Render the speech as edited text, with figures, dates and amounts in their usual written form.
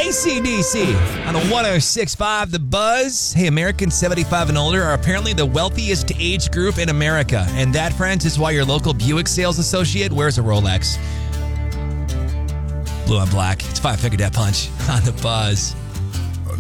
AC/DC on a 106.5 The Buzz. Hey, Americans 75 and older are apparently the wealthiest age group in America. And that, friends, is why your local Buick sales associate wears a Rolex. Blue on black. It's 5 Finger Death Punch on The Buzz.